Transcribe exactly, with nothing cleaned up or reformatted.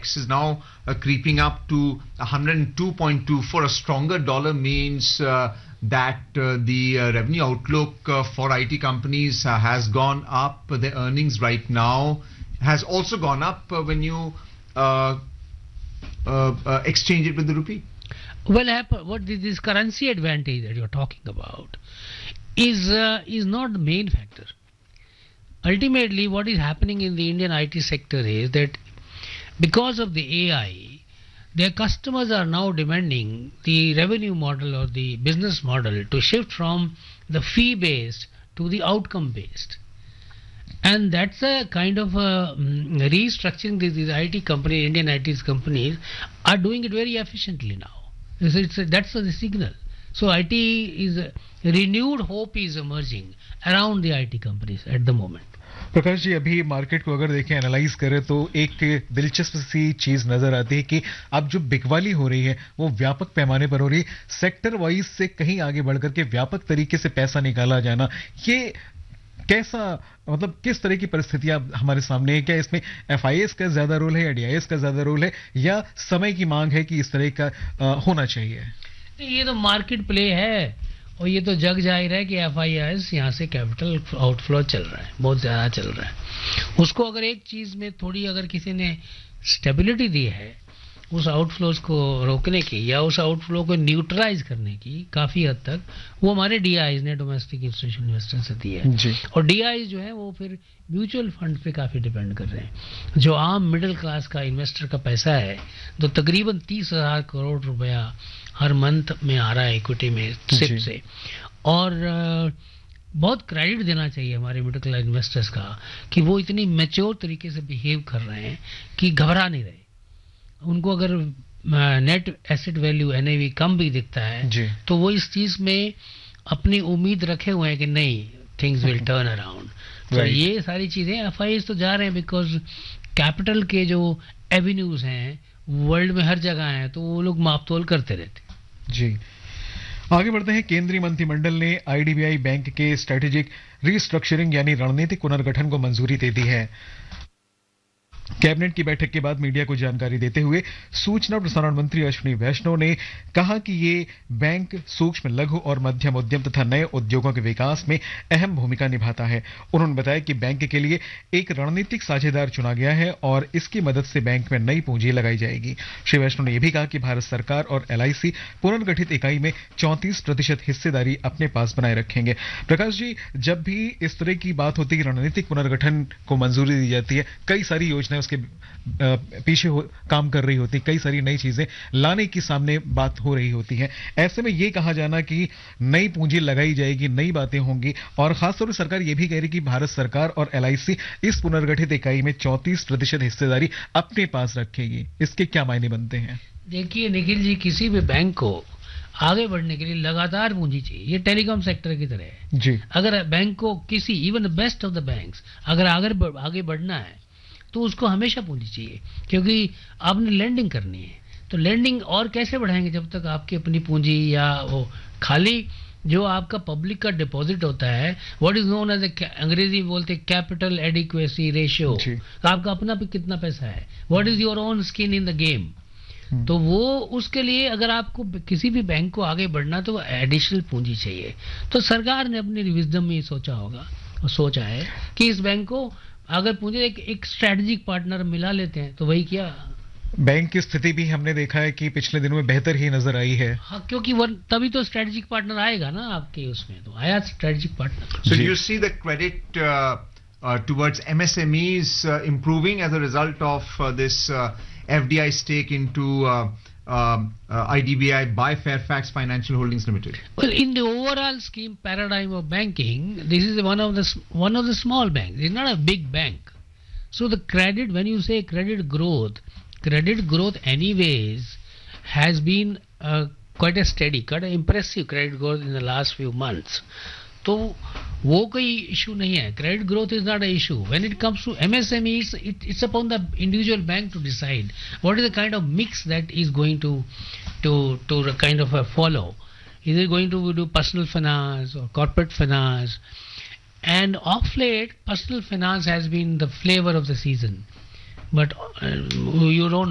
index is now uh, creeping up to one hundred two point two four. A stronger dollar means uh, that uh, the uh, revenue outlook uh, for I T companies uh, has gone up. Their earnings right now has also gone up uh, when you uh, uh, uh, exchange it with the rupee. Well, what this currency advantage that you're talking about is uh, is not the main factor. Ultimately, what is happening in the Indian I T sector is that because of the A I, their customers are now demanding the revenue model or the business model to shift from the fee-based to the outcome-based. And that's a kind of a um, restructuring. These, these I T companies, Indian I T companies, are doing it very efficiently now. It's, it's a, that's the signal. So I T is a renewed hope is emerging around the I T companies at the moment. Prakash ji, अभी market को अगर देखें, analyse करें तो एक दिलचस्प सी चीज नजर आती है कि अब जो बिकवाली हो रही है वो व्यापक पैमाने पर हो रही है. सेक्टर वाइज से कहीं आगे बढ़कर के व्यापक तरीके से पैसा निकाला जाना, ये कैसा, मतलब किस तरह की परिस्थितियां हमारे सामने है? क्या इसमें एफ आई एस का ज्यादा रोल है या डी आई एस का ज्यादा रोल है, या समय की मांग है कि इस तरह का आ, होना चाहिए? ये तो मार्केट प्ले है और ये तो जग जाहिर है कि एफ आई एस यहाँ से कैपिटल आउटफ्लो चल रहा है, बहुत ज़्यादा चल रहा है. उसको अगर एक चीज़ में थोड़ी अगर किसी ने स्टेबिलिटी दी है उस आउटफ्लोज को रोकने की या उस आउटफ्लो को न्यूट्रलाइज करने की काफ़ी हद तक, वो हमारे डी आईज ने, डोमेस्टिक इंस्टीट्यूशनल इन्वेस्टर से दी है. और डी आईज जो है वो फिर म्यूचुअल फंड पे काफ़ी डिपेंड कर रहे हैं. जो आम मिडिल क्लास का इन्वेस्टर का पैसा है तो तकरीबन तीस हजार करोड़ रुपया हर मंथ में आ रहा है इक्विटी में सिप से. और बहुत क्रेडिट देना चाहिए हमारे मिडिल क्लास इन्वेस्टर्स का कि वो इतनी मैच्योर तरीके से बिहेव कर रहे हैं कि घबरा नहीं रहे. उनको अगर net asset value N A we come भी दिखता है तो वो इस चीज में अपनी उम्मीद रखे हुए हैं कि नहीं, थिंग्स विल टर्न अराउंड. तो ये सारी चीजें एफ आई एस तो जा रहे हैं बिकॉज कैपिटल के जो एवेन्यूज हैं वर्ल्ड में हर जगह हैं, तो वो लोग मापतोल करते रहते. जी, आगे बढ़ते हैं. केंद्रीय मंत्रिमंडल ने I D B I bank के स्ट्रेटेजिक रीस्ट्रक्चरिंग यानी रणनीतिक पुनर्गठन को मंजूरी दे दी है. कैबिनेट की बैठक के बाद मीडिया को जानकारी देते हुए सूचना और प्रसारण मंत्री अश्विनी वैष्णव ने कहा कि ये बैंक सूक्ष्म, लघु और मध्यम उद्यम तथा नए उद्योगों के विकास में अहम भूमिका निभाता है. उन्होंने बताया कि बैंक के लिए एक रणनीतिक साझेदार चुना गया है और इसकी मदद से बैंक में नई पूंजी लगाई जाएगी. श्री वैष्णव ने यह भी कहा कि भारत सरकार और एल आई सी पुनर्गठित इकाई में चौंतीस प्रतिशत हिस्सेदारी अपने पास बनाए रखेंगे. प्रकाश जी, जब भी इस तरह की बात होती है, रणनीतिक पुनर्गठन को मंजूरी दी जाती है, कई सारी योजनाएं उसके पीछे काम कर रही होती, कई सारी नई चीजें लाने की सामने बात हो रही होती है. ऐसे में यह कहा जाना कि नई पूंजी लगाई जाएगी, नई बातें होंगी, और खासतौर पर सरकार यह भी कह रही कि भारत सरकार और एल आई सी इस पुनर्गठित इकाई में चौंतीस प्रतिशत हिस्सेदारी अपने पास रखेगी, इसके क्या मायने बनते हैं? देखिए निखिल जी, किसी भी बैंक को आगे बढ़ने के लिए लगातार पूंजी चाहिए. ये टेलीकॉम सेक्टर की तरह है जी. अगर बैंक को किसी, even the best of the banks, अगर आगे आगे बढ़ना है तो उसको हमेशा पूंजी चाहिए, क्योंकि आपने लेंडिंग करनी है. तो लेंडिंग और कैसे बढ़ाएंगे जब तक आपकी अपनी पूंजी या वो खाली जो आपका पब्लिक का डिपॉजिट होता है, व्हाट इज नोन एज, अंग्रेजी बोलते कैपिटल एडिक्वेसी रेशियो, आपका अपना भी कितना पैसा है, what is your own skin in the game. तो वो उसके लिए अगर आपको किसी भी बैंक को आगे बढ़ना तो एडिशनल पूंजी चाहिए. तो सरकार ने अपनी विजडम में सोचा होगा और सोचा है कि इस बैंक को अगर पूंजी एक, एक स्ट्रेटेजिक पार्टनर मिला लेते हैं तो वही क्या. बैंक की स्थिति भी हमने देखा है कि पिछले दिनों में बेहतर ही नजर आई है. हाँ, क्योंकि वो तभी तो स्ट्रेटेजिक पार्टनर आएगा ना आपके उसमें, तो आया strategic partner. So you see the credit towards M S M Es improving as a result of this F D I stake into Um, uh, I D B I by Fairfax Financial Holdings Limited? Well, in the overall scheme paradigm of banking, this is one of the one of the small banks. It's not a big bank. So the credit, when you say credit growth, credit growth anyways has been uh, quite a steady, quite an impressive credit growth in the last few months. तो वो कोई issue नहीं है. Credit growth is not a issue. When it comes to M S M E, it's upon the individual bank to decide what is the kind of mix that is going to to to kind of follow. Is it going to do personal finance और corporate finance? End of late personal finance has been the flavour of the season, but uh, you don't